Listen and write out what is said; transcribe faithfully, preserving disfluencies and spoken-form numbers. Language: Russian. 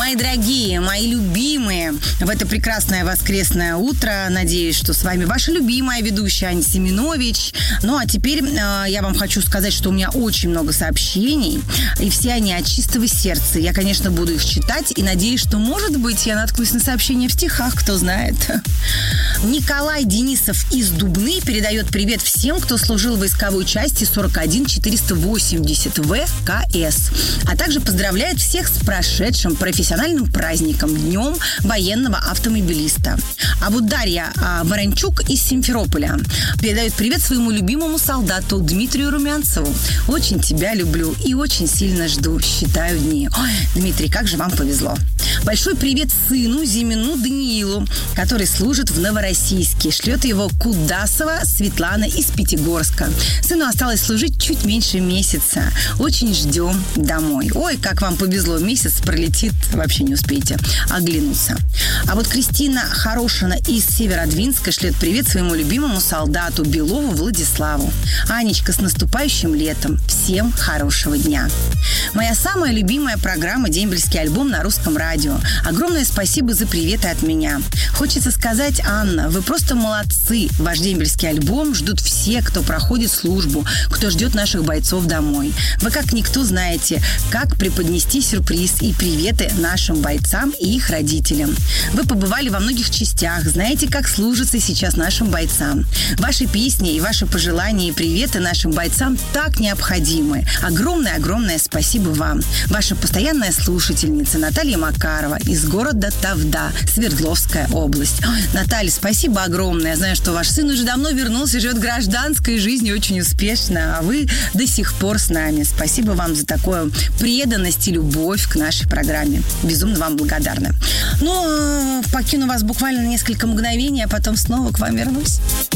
Мои дорогие, мои любимые, в это прекрасное воскресное утро, надеюсь, что с вами ваша любимая ведущая Аня Семенович. Ну, а теперь э, я вам хочу сказать, что у меня очень много сообщений, и все они от чистого сердца. Я, конечно, буду их читать, и надеюсь, что, может быть, я наткнусь на сообщения в стихах, кто знает. Николай Денисов из Дубны передает привет всем, кто служил в войсковой части сорок один четыреста восемьдесят вэ ка эс, а также поздравляет всех с прошедшим профессиональным праздником, Днем военного автомобилиста. А вот Дарья а, Ворончук из Симферополя передает привет своему любимому солдату Дмитрию Румянцеву. Очень тебя люблю и очень сильно жду. Считаю дни. Ой, Дмитрий, как же вам повезло. Большой привет сыну Зимину Даниилу, который служит в Новороссийске. Шлет его Кудасова Светлана из Пятигорска. Сыну осталось служить чуть меньше месяца. Очень ждем домой. Ой, как вам повезло. Месяц пролетит, вообще не успеете оглянуться. А вот Кристина Хорошина из Северодвинска шлет привет своему любимому солдату Белову Владиславу. Анечка, с наступающим летом. Всем хорошего дня. Моя самая любимая программа «Дембельский альбом» на русском радио. Огромное спасибо за приветы от меня. Хочется сказать, Анна, вы просто молодцы. Ваш дембельский альбом ждут все, кто проходит службу, кто ждет наших бойцов домой. Вы как никто знаете, как преподнести сюрприз и приветы нашим бойцам и их родителям. Вы побывали во многих частях, знаете, как служится сейчас нашим бойцам. Ваши песни и ваши пожелания и приветы нашим бойцам так необходимы. Огромное-огромное спасибо вам. Ваша постоянная слушательница Наталья Макарова из города Тавда, Свердловская область. Ой, Наталья, спасибо огромное. Я знаю, что ваш сын уже давно вернулся, живет гражданской жизнью очень успешно, а вы до сих пор с нами. Спасибо вам за такую преданность и любовь к нашей программе. Безумно вам благодарна. Ну, покину вас буквально на несколько мгновений, а потом снова к вам вернусь.